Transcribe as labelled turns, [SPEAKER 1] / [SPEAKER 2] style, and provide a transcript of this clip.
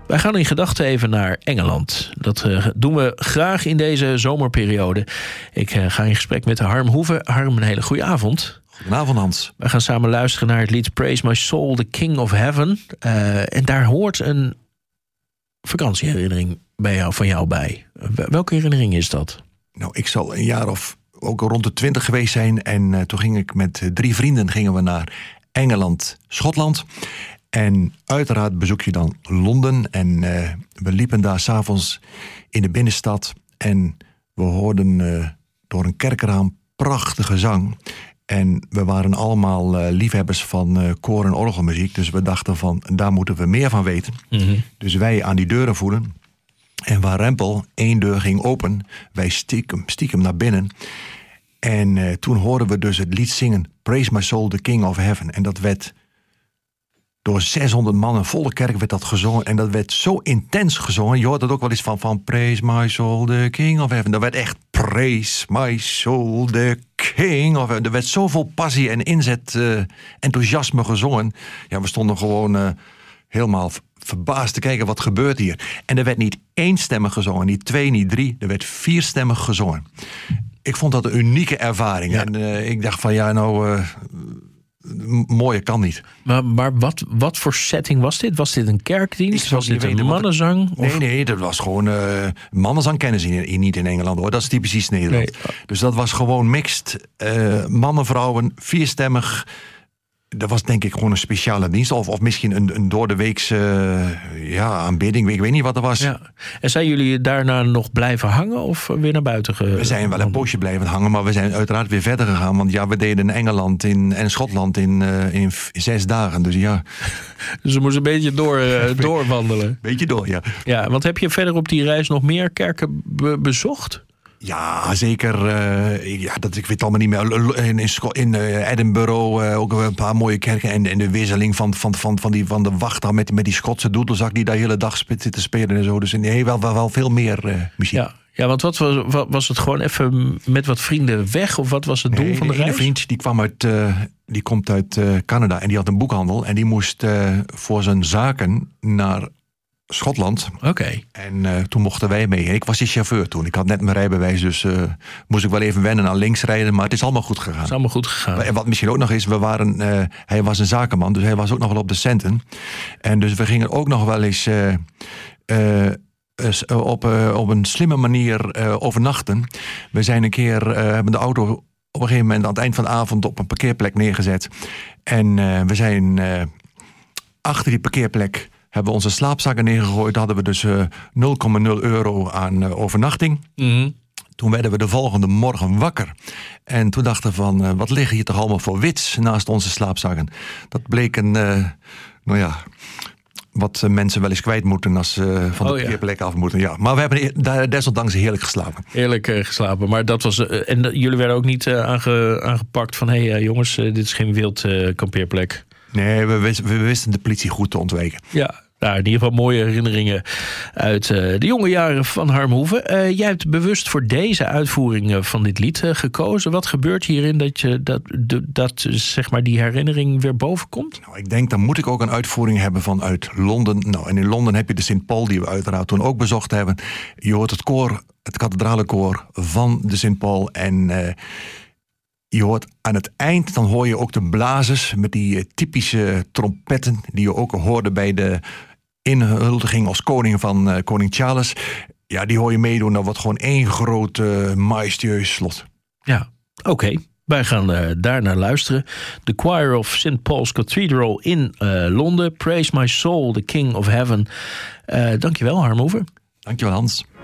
[SPEAKER 1] Wij gaan in gedachten even naar Engeland. Dat doen we graag in deze zomerperiode. Ik ga in gesprek met Harm Hoeve. Harm, een hele goede avond.
[SPEAKER 2] Goedenavond, Hans.
[SPEAKER 1] We gaan samen luisteren naar het lied Praise My Soul, The King of Heaven. En daar hoort een vakantieherinnering van jou bij. Welke herinnering is dat?
[SPEAKER 2] Nou, ik zal een jaar of ook rond de 20 geweest zijn. En toen ging ik met 3 vrienden gingen we naar Engeland, Schotland. En uiteraard bezoek je dan Londen. En we liepen daar 's avonds in de binnenstad. En we hoorden door een kerkraam prachtige zang. En we waren allemaal liefhebbers van koor- en orgelmuziek. Dus we dachten van, daar moeten we meer van weten. Mm-hmm. Dus wij aan die deuren voelen. En waar rempel, 1 deur ging open. Wij stiekem naar binnen. En toen hoorden we dus het lied zingen. Praise My Soul, The King of Heaven. En dat werd door 600 man, een volle kerk werd dat gezongen. En dat werd zo intens gezongen. Je hoort dat ook wel eens van Praise My Soul, The King of Heaven. Dat werd echt Praise My Soul, The King of Heaven. Er werd zoveel passie en inzet, enthousiasme gezongen. Ja, we stonden gewoon helemaal verbaasd te kijken, wat gebeurt hier? En er werd niet 1-stemmig gezongen, niet 2, niet 3. Er werd 4-stemmig gezongen. Ik vond dat een unieke ervaring. Ja. En ik dacht van, mooier kan niet.
[SPEAKER 1] Maar wat voor setting was dit? Was dit een kerkdienst? Was dit een mannenzang?
[SPEAKER 2] Nee, dat was gewoon mannenzang kennen ze niet in Engeland, hoor. Dat is typisch iets Nederlands. Nee. Dus dat was gewoon mixed. Mannen, vrouwen, 4-stemmig. Dat was denk ik gewoon een speciale dienst. Of misschien een doordeweekse aanbidding. Ik weet niet wat er was. Ja.
[SPEAKER 1] En zijn jullie daarna nog blijven hangen of weer naar buiten gegaan?
[SPEAKER 2] We zijn wel een poosje blijven hangen. Maar we zijn uiteraard weer verder gegaan. Want ja, we deden in Engeland en Schotland in 6 dagen. Dus ja.
[SPEAKER 1] Dus we moesten een beetje doorwandelen.
[SPEAKER 2] Beetje door, ja.
[SPEAKER 1] Ja, want heb je verder op die reis nog meer kerken bezocht?
[SPEAKER 2] Ja, zeker. Ik weet het allemaal niet meer. In Edinburgh ook een paar mooie kerken. En de wisseling van de wacht met die Schotse doedelzak die daar de hele dag zit te spelen en zo. Dus nee, wel veel meer muziek.
[SPEAKER 1] Ja, want wat was het gewoon even met wat vrienden weg? Of wat was het doel van de reis?
[SPEAKER 2] Een vriend die komt uit Canada en die had een boekhandel. En die moest voor zijn zaken naar Schotland.
[SPEAKER 1] Oké.
[SPEAKER 2] En toen mochten wij mee. En ik was die chauffeur toen. Ik had net mijn rijbewijs, dus moest ik wel even wennen aan links rijden. Maar het is allemaal goed gegaan.
[SPEAKER 1] Het is allemaal goed gegaan.
[SPEAKER 2] En wat misschien ook nog is, hij was een zakenman, dus hij was ook nog wel op de centen. En dus we gingen ook nog wel eens op een slimme manier overnachten. We zijn een keer, hebben de auto op een gegeven moment aan het eind van de avond op een parkeerplek neergezet. En we zijn achter die parkeerplek hebben we onze slaapzakken neergegooid. Daar hadden we dus €0,0 aan overnachting. Mm-hmm. Toen werden we de volgende morgen wakker. En toen dachten we van, wat liggen hier toch allemaal voor wits naast onze slaapzakken. Dat bleek wat mensen wel eens kwijt moeten als ze van de parkeerplek af moeten. Ja. Maar we hebben daar desondanks heerlijk geslapen.
[SPEAKER 1] Heerlijk geslapen. Maar dat was. En jullie werden ook niet aangepakt van hey, jongens, dit is geen wild kampeerplek.
[SPEAKER 2] Nee, we wisten de politie goed te ontwijken.
[SPEAKER 1] Ja, nou, in ieder geval mooie herinneringen uit de jonge jaren van Harm Hoeve. Jij hebt bewust voor deze uitvoering van dit lied gekozen. Wat gebeurt hierin dat zeg maar die herinnering weer boven komt?
[SPEAKER 2] Nou, ik denk, dan moet ik ook een uitvoering hebben vanuit Londen. Nou, en in Londen heb je de St. Paul, die we uiteraard toen ook bezocht hebben. Je hoort het koor, het kathedralenkoor van de St. Paul. En je hoort aan het eind, dan hoor je ook de blazers met die typische trompetten die je ook hoorde bij de inhuldiging als koning van koning Charles. Ja, die hoor je meedoen. Dat wordt gewoon 1 groot majestueus slot.
[SPEAKER 1] Ja, oké. Wij gaan daar naar luisteren. The Choir of St. Paul's Cathedral in Londen. Praise My Soul, The King of Heaven. Dankjewel, Harm Hoeve.
[SPEAKER 2] Dankjewel, Hans.